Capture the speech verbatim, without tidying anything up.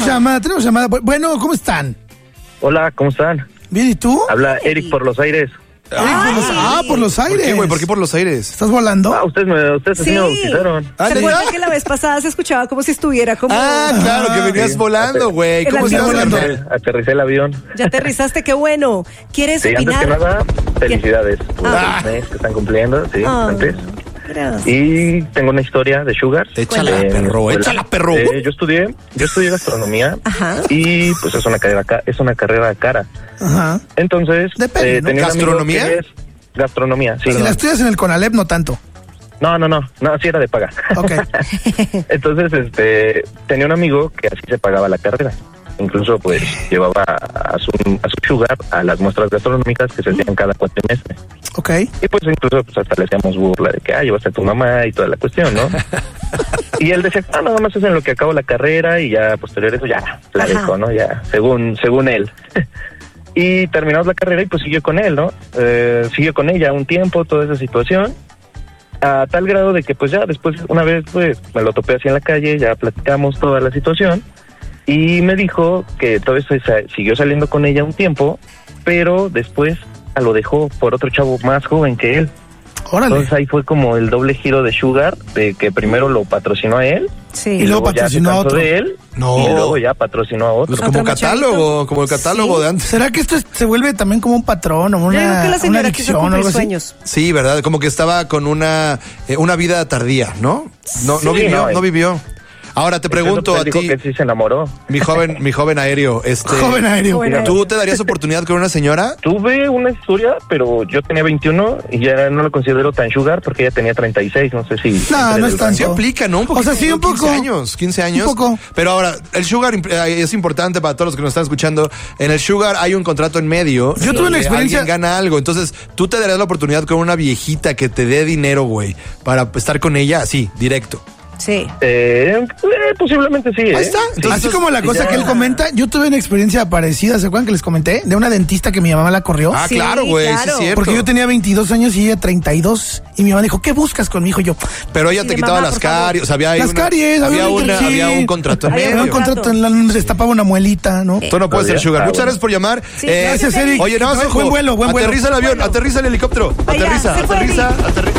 llamada, tenemos llamada. Bueno, ¿cómo están? Hola, ¿cómo están? Bien, ¿y tú? Habla Eric por los aires. Eric, por los, ah, por los aires. ¿Por qué, güey? ¿Por qué por los aires? ¿Estás volando? Ah, ustedes, me, ustedes Sí. sí me bautizaron. Ah, ¿Se ¿sí? acuerdan que la vez pasada se escuchaba como si estuviera como... Ah, claro, que venías Sí. volando, güey. El ¿Cómo estás avión. volando? Aterricé, aterricé el avión. Ya aterrizaste, qué bueno. ¿Quieres Sí, antes opinar? que nada, felicidades por Ah. el mes que están cumpliendo. Sí, Ah. antes. Gracias. Y tengo una historia de Sugar. Échala, Eh, perro, pues, échala, perro. eh, yo estudié, yo estudié gastronomía. Ajá. Y pues es una carrera, ca- es una carrera cara. Ajá. Entonces, Depende, ¿no? tenía un amigo ¿Gastronomía? que es- gastronomía, sí. Si la estudias en el Conalep, no tanto. No, no, no, no, sí era de paga. Ok. Entonces, este, tenía un amigo que así se pagaba la carrera. Incluso, pues, llevaba a su, a su Sugar a las muestras gastronómicas que se hacían cada cuatrimestre. Ok. Y pues, incluso, pues, hasta le hacíamos burla de que, ah, llevaste a tu mamá y toda la cuestión, ¿no? Y él decía, ah, nada más es en lo que acabo la carrera y ya, posterior a eso, ya, la Ajá. dejo, ¿no? Ya, según, según él. Y terminamos la carrera y pues siguió con él, ¿no? Eh, siguió con ella un tiempo, toda esa situación. A tal grado de que pues ya después, una vez, pues, me lo topé así en la calle, ya platicamos toda la situación. Y me dijo que todo eso sa- siguió saliendo con ella un tiempo, pero después a lo dejó por otro chavo más joven que él. Órale. Entonces ahí fue como el doble giro de Sugar, de que primero lo patrocinó a él, Sí. Y luego ya se patrocinó a cansó otro. de él, No. y luego ya patrocinó a otro. Pues como Otro catálogo, como el catálogo Sí. de antes. ¿Será que esto es- se vuelve también como un patrón o Yo creo una, que la una señora quiso adicción o cumplir algo así? sueños. Sí, ¿verdad? Como que estaba con una, eh, una vida tardía, ¿no? No, no Sí, vivió, no, no eh. vivió. Ahora te pregunto Incluso, a pues, él ti, dijo que sí se enamoró. mi joven, mi joven aéreo, este, Joven aéreo. Joven ¿tú te darías oportunidad con una señora? Tuve una historia, pero yo tenía veintiuno y ya no lo considero tan Sugar porque ella tenía treinta y seis, no sé si... No, no es Sí tanto. aplica, ¿no? Un O sea, poquito, sí, un quince poco. años, quince años. Un poco. Pero ahora, el Sugar imp- eh, es importante para todos los que nos están escuchando. En el Sugar hay un contrato en medio. Yo tuve una donde experiencia- Alguien gana algo. Entonces, tú te darías la oportunidad con una viejita que te dé dinero, güey, para estar con ella así, directo. Sí. Eh, eh, posiblemente sí, ¿eh? Ahí está. Sí. Así como la Sí, cosa ya. que él comenta, yo tuve una experiencia parecida, ¿se acuerdan que les comenté? De una dentista que mi mamá la corrió. Ah, Sí, claro, güey, sí claro. es cierto. Porque yo tenía veintidós años y ella treinta y dos. Y mi mamá dijo, ¿qué buscas con mi hijo? Y yo, Pero ella Sí, te de quitaba mamá, las por favor. caries, o sea, había ahí las una- caries. había, un- una, sí. había un contrato en Había Había un medio. contrato en la donde destapaba una muelita, ¿no? Tú no puedes ser Todavía. Sugar. Ah, Muchas bueno. gracias por llamar. Sí, Eh, gracias, Eric. Oye, nada más, Buen ojo, vuelo, buen vuelo. Aterriza el avión, Bueno. aterriza el helicóptero. Allá, Aterriza, se fue aterriza, Eric. aterriza.